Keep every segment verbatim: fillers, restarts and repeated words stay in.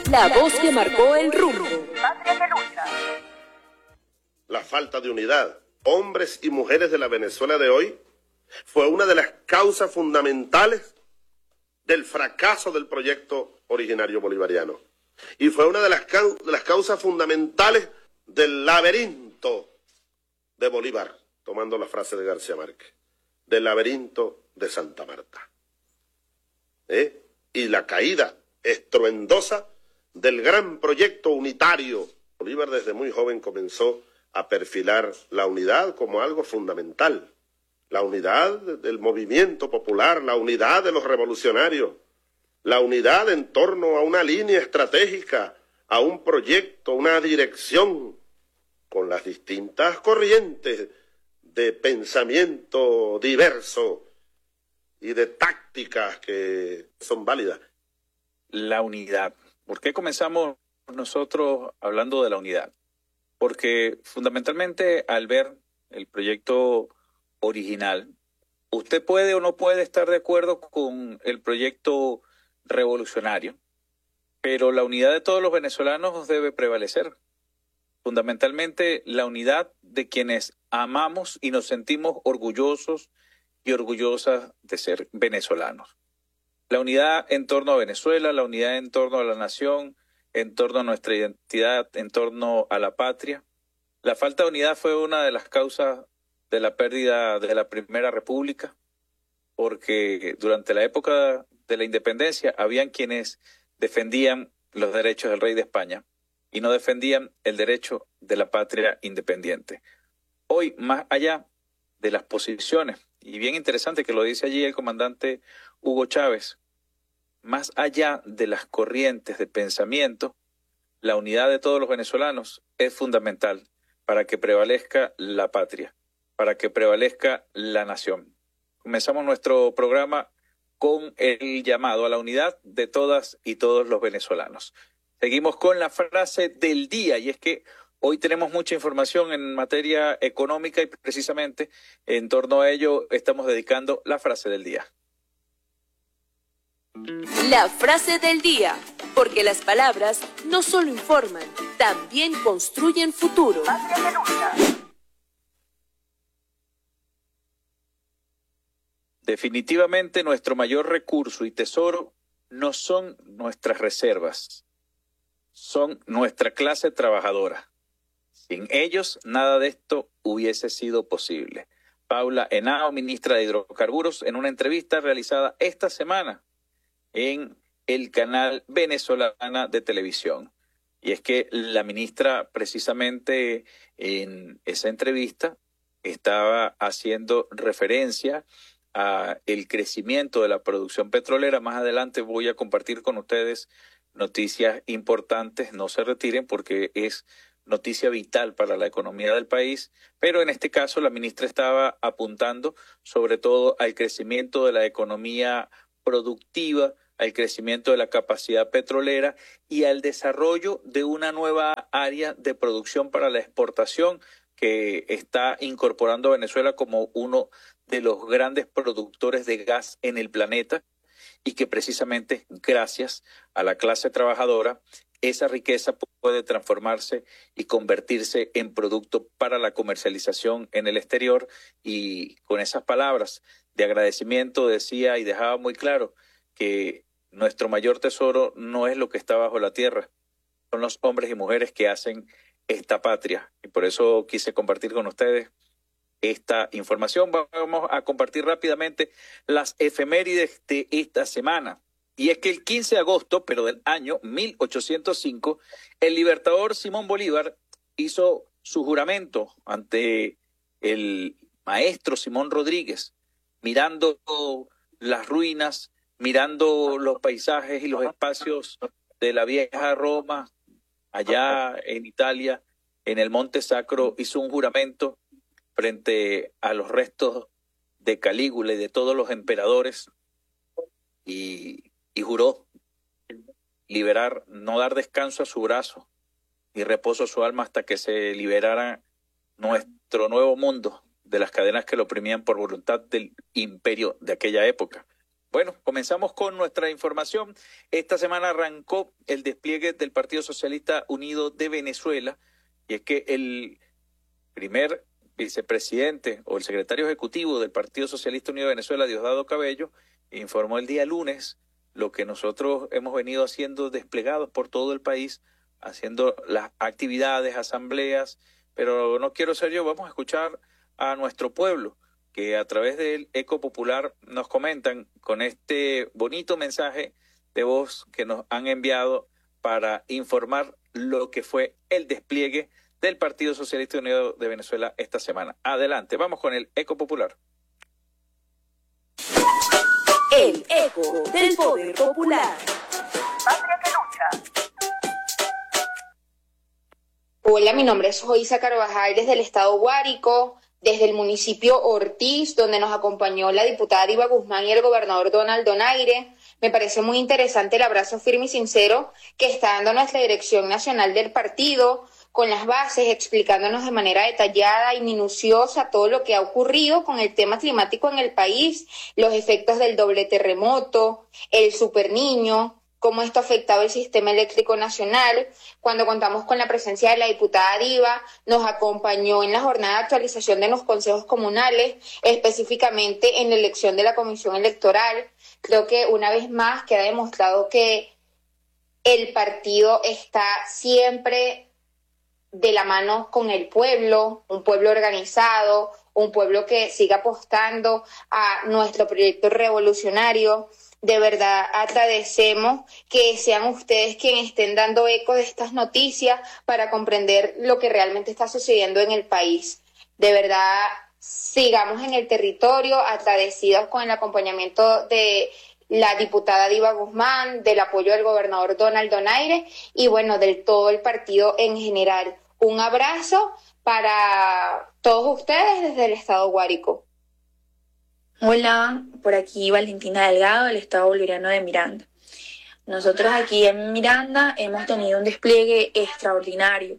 La voz que marcó el rumbo. Patria que lucha. La falta de unidad, hombres y mujeres de la Venezuela de hoy, fue una de las causas fundamentales del fracaso del proyecto originario bolivariano. Y fue una de las, de las causas fundamentales del laberinto de Bolívar, tomando la frase de García Márquez, del laberinto de Santa Marta. ¿Eh? Y la caída estruendosa del gran proyecto unitario. Bolívar desde muy joven comenzó a perfilar la unidad como algo fundamental. La unidad del movimiento popular, la unidad de los revolucionarios, la unidad en torno a una línea estratégica, a un proyecto, una dirección, con las distintas corrientes de pensamiento diverso y de tácticas que son válidas. La unidad. ¿Por qué comenzamos nosotros hablando de la unidad? Porque fundamentalmente al ver el proyecto original, usted puede o no puede estar de acuerdo con el proyecto revolucionario, pero la unidad de todos los venezolanos debe prevalecer. Fundamentalmente la unidad de quienes amamos y nos sentimos orgullosos y orgullosas de ser venezolanos. La unidad en torno a Venezuela, la unidad en torno a la nación, en torno a nuestra identidad, en torno a la patria. La falta de unidad fue una de las causas de la pérdida de la Primera República, porque durante la época de la independencia habían quienes defendían los derechos del rey de España y no defendían el derecho de la patria independiente. Hoy, más allá de las posiciones, y bien interesante que lo dice allí el comandante Hugo Chávez, más allá de las corrientes de pensamiento, la unidad de todos los venezolanos es fundamental para que prevalezca la patria, para que prevalezca la nación. Comenzamos nuestro programa con el llamado a la unidad de todas y todos los venezolanos. Seguimos con la frase del día, y es que hoy tenemos mucha información en materia económica y precisamente en torno a ello estamos dedicando la frase del día. La frase del día, porque las palabras no solo informan, también construyen futuro. Patria que lucha. Definitivamente nuestro mayor recurso y tesoro no son nuestras reservas, son nuestra clase trabajadora. Sin ellos, nada de esto hubiese sido posible. Paula Henao, ministra de Hidrocarburos, en una entrevista realizada esta semana en el canal Venezolana de Televisión. Y es que la ministra, precisamente en esa entrevista, estaba haciendo referencia a el crecimiento de la producción petrolera. Más adelante voy a compartir con ustedes noticias importantes. No se retiren porque es noticia vital para la economía del país, pero en este caso la ministra estaba apuntando sobre todo al crecimiento de la economía productiva, al crecimiento de la capacidad petrolera y al desarrollo de una nueva área de producción para la exportación que está incorporando a Venezuela como uno de los grandes productores de gas en el planeta y que precisamente gracias a la clase trabajadora esa riqueza puede transformarse y convertirse en producto para la comercialización en el exterior. Y con esas palabras de agradecimiento decía y dejaba muy claro que nuestro mayor tesoro no es lo que está bajo la tierra, son los hombres y mujeres que hacen esta patria. Y por eso quise compartir con ustedes esta información. Vamos a compartir rápidamente las efemérides de esta semana. Y es que el quince de agosto, pero del año mil ochocientos cinco, el libertador Simón Bolívar hizo su juramento ante el maestro Simón Rodríguez, mirando las ruinas, mirando los paisajes y los espacios de la vieja Roma, allá en Italia, en el Monte Sacro, hizo un juramento frente a los restos de Calígula y de todos los emperadores y Y juró liberar, no dar descanso a su brazo y reposo a su alma hasta que se liberara nuestro nuevo mundo de las cadenas que lo oprimían por voluntad del imperio de aquella época. Bueno, comenzamos con nuestra información. Esta semana arrancó el despliegue del Partido Socialista Unido de Venezuela, y es que el primer vicepresidente o el secretario ejecutivo del Partido Socialista Unido de Venezuela, Diosdado Cabello, informó el día lunes lo que nosotros hemos venido haciendo desplegados por todo el país, haciendo las actividades, asambleas, pero no quiero ser yo, vamos a escuchar a nuestro pueblo, que a través del Eco Popular nos comentan con este bonito mensaje de voz que nos han enviado para informar lo que fue el despliegue del Partido Socialista Unido de Venezuela esta semana. Adelante, vamos con el Eco Popular. El Eco del Poder Popular. Patria que lucha. Hola, mi nombre es Joisa Carvajal desde el estado Guárico, desde el municipio Ortiz, donde nos acompañó la diputada Diva Guzmán y el gobernador Donald Donaire. Me parece muy interesante el abrazo firme y sincero que está dando nuestra dirección nacional del partido, con las bases, explicándonos de manera detallada y minuciosa todo lo que ha ocurrido con el tema climático en el país, los efectos del doble terremoto, el superniño, cómo esto ha afectado el sistema eléctrico nacional. Cuando contamos con la presencia de la diputada Diva, nos acompañó en la jornada de actualización de los consejos comunales, específicamente en la elección de la comisión electoral. Creo que una vez más queda demostrado que el partido está siempre de la mano con el pueblo, un pueblo organizado, un pueblo que siga apostando a nuestro proyecto revolucionario. De verdad agradecemos que sean ustedes quienes estén dando eco de estas noticias para comprender lo que realmente está sucediendo en el país. De verdad, sigamos en el territorio, agradecidos con el acompañamiento de la diputada Diva Guzmán, del apoyo del gobernador Donald Donaire y bueno, del todo el partido en general. Un abrazo para todos ustedes desde el estado Guárico. Hola, por aquí Valentina Delgado del estado bolivariano de Miranda. Nosotros aquí en Miranda hemos tenido un despliegue extraordinario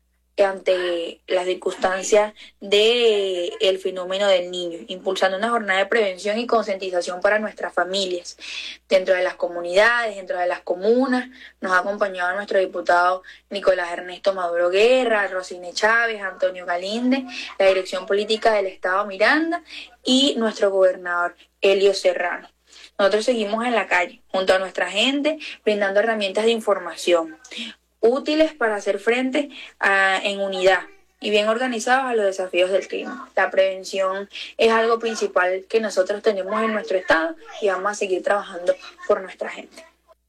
ante las circunstancias del fenómeno del niño, impulsando una jornada de prevención y concientización para nuestras familias. Dentro de las comunidades, dentro de las comunas, nos ha acompañado nuestro diputado Nicolás Ernesto Maduro Guerra, Rosine Chávez, Antonio Galinde, la dirección política del estado Miranda y nuestro gobernador Elio Serrano. Nosotros seguimos en la calle, junto a nuestra gente, brindando herramientas de información útiles para hacer frente a, en unidad y bien organizados a los desafíos del clima. La prevención es algo principal que nosotros tenemos en nuestro estado y vamos a seguir trabajando por nuestra gente.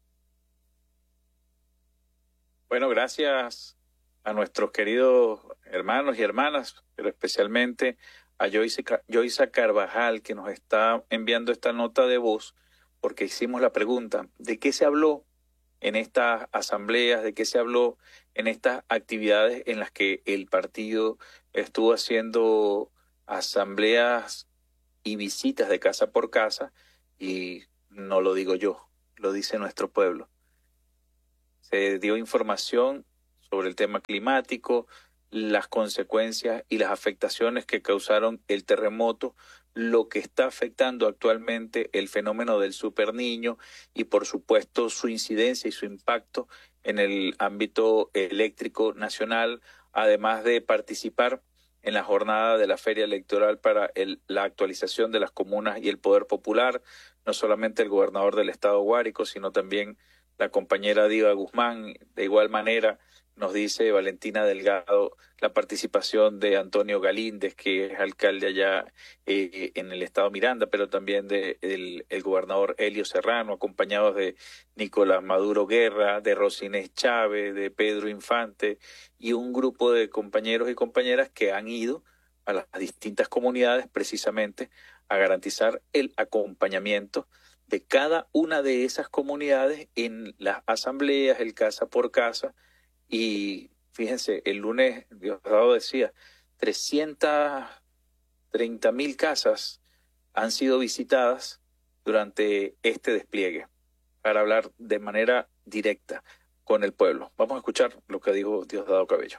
Bueno, gracias a nuestros queridos hermanos y hermanas, pero especialmente a Joysa Carvajal, que nos está enviando esta nota de voz, porque hicimos la pregunta, ¿de qué se habló en estas asambleas, de qué se habló en estas actividades en las que el partido estuvo haciendo asambleas y visitas de casa por casa? Y no lo digo yo, lo dice nuestro pueblo. Se dio información sobre el tema climático, las consecuencias y las afectaciones que causaron el terremoto, lo que está afectando actualmente el fenómeno del superniño y por supuesto su incidencia y su impacto en el ámbito eléctrico nacional, además de participar en la jornada de la feria electoral para el, la actualización de las comunas y el poder popular, no solamente el gobernador del estado Guárico, sino también la compañera Diva Guzmán. De igual manera nos dice Valentina Delgado la participación de Antonio Galíndez, que es alcalde allá eh, en el estado Miranda, pero también de el, el gobernador Elio Serrano, acompañados de Nicolás Maduro Guerra, de Rosinés Chávez, de Pedro Infante y un grupo de compañeros y compañeras que han ido a las distintas comunidades precisamente a garantizar el acompañamiento de cada una de esas comunidades en las asambleas, el casa por casa. Y fíjense, el lunes Diosdado decía, trescientas treinta mil casas han sido visitadas durante este despliegue para hablar de manera directa con el pueblo. Vamos a escuchar lo que dijo Diosdado Cabello.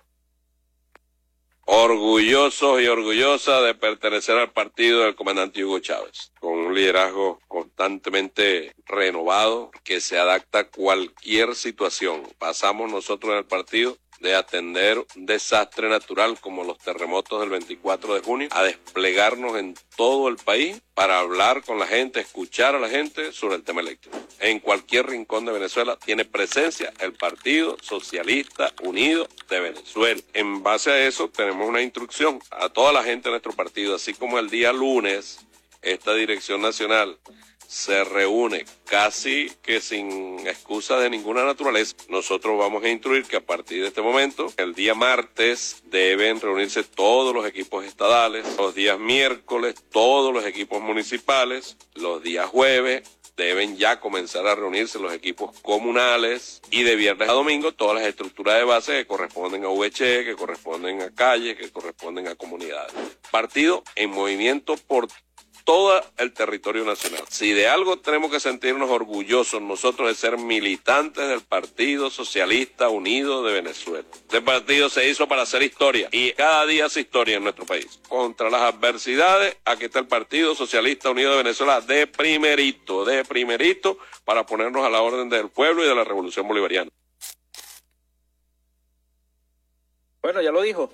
Orgullosos y orgullosas de pertenecer al partido del comandante Hugo Chávez. Con un liderazgo constantemente renovado que se adapta a cualquier situación. Pasamos nosotros en el partido de atender un desastre natural como los terremotos del veinticuatro de junio a desplegarnos en todo el país para hablar con la gente, escuchar a la gente sobre el tema eléctrico. En cualquier rincón de Venezuela tiene presencia el Partido Socialista Unido de Venezuela. En base a eso tenemos una instrucción a toda la gente de nuestro partido, así como el día lunes esta dirección nacional se reúne casi que sin excusa de ninguna naturaleza. Nosotros vamos a instruir que a partir de este momento, el día martes deben reunirse todos los equipos estadales, los días miércoles todos los equipos municipales, los días jueves deben ya comenzar a reunirse los equipos comunales y de viernes a domingo todas las estructuras de base que corresponden a V H, que corresponden a calles, que corresponden a comunidades. Partido en movimiento por todo el territorio nacional. Si de algo tenemos que sentirnos orgullosos nosotros de ser militantes del Partido Socialista Unido de Venezuela. Este partido se hizo para hacer historia y cada día hace historia en nuestro país. Contra las adversidades, aquí está el Partido Socialista Unido de Venezuela de primerito, de primerito, para ponernos a la orden del pueblo y de la revolución bolivariana. Bueno, ya lo dijo.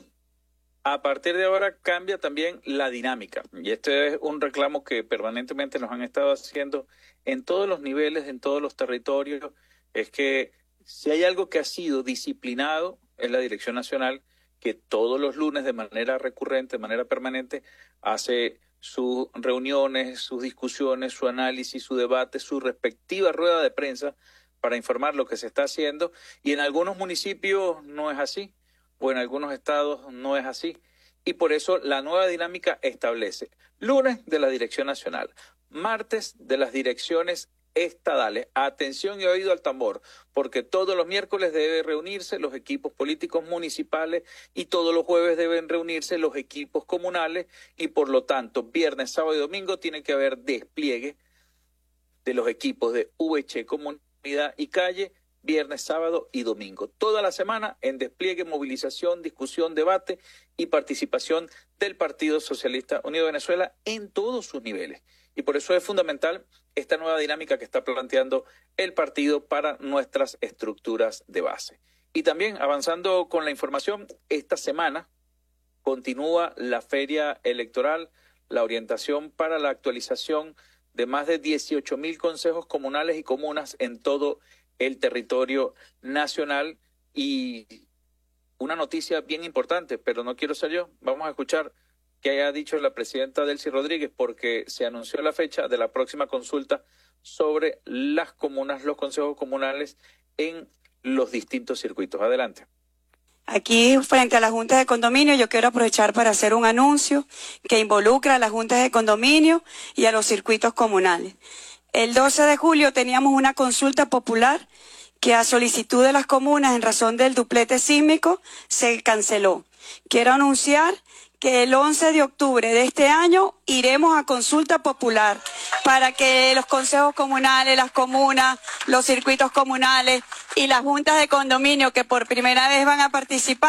A partir de ahora cambia también la dinámica, y este es un reclamo que permanentemente nos han estado haciendo en todos los niveles, en todos los territorios, es que si hay algo que ha sido disciplinado es la Dirección Nacional, que todos los lunes de manera recurrente, de manera permanente, hace sus reuniones, sus discusiones, su análisis, su debate, su respectiva rueda de prensa para informar lo que se está haciendo, y en algunos municipios no es así, o en algunos estados no es así. Y por eso la nueva dinámica establece lunes de la Dirección Nacional, martes de las direcciones estadales. Atención y oído al tambor, porque todos los miércoles deben reunirse los equipos políticos municipales y todos los jueves deben reunirse los equipos comunales y por lo tanto viernes, sábado y domingo tiene que haber despliegue de los equipos de V H, comunidad y calle, viernes, sábado y domingo. Toda la semana en despliegue, movilización, discusión, debate y participación del Partido Socialista Unido de Venezuela en todos sus niveles. Y por eso es fundamental esta nueva dinámica que está planteando el partido para nuestras estructuras de base. Y también avanzando con la información, esta semana continúa la feria electoral, la orientación para la actualización de más de dieciocho mil consejos comunales y comunas en todo el territorio nacional. Y una noticia bien importante, pero no quiero ser yo, vamos a escuchar qué haya dicho la presidenta Delcy Rodríguez, porque se anunció la fecha de la próxima consulta sobre las comunas, los consejos comunales en los distintos circuitos. Adelante. Aquí, frente a la Junta de Condominio, yo quiero aprovechar para hacer un anuncio que involucra a las juntas de condominio y a los circuitos comunales. El doce de julio teníamos una consulta popular que a solicitud de las comunas en razón del duplete sísmico se canceló. Quiero anunciar que el once de octubre de este año iremos a consulta popular para que los consejos comunales, las comunas, los circuitos comunales y las juntas de condominio que por primera vez van a participar